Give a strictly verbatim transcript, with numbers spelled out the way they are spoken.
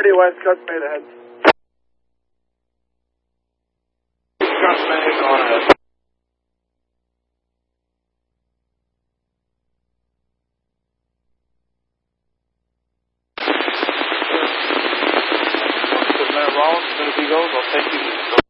City West, Customer ahead. Customer on ahead. Rollins, as soon as he goes, I'll take you.